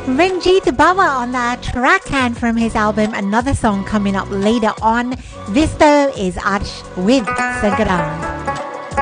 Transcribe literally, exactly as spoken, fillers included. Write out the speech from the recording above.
Ranjit Bawa on that track, and from his album another song coming up later on. This though is Arsh with Sangram.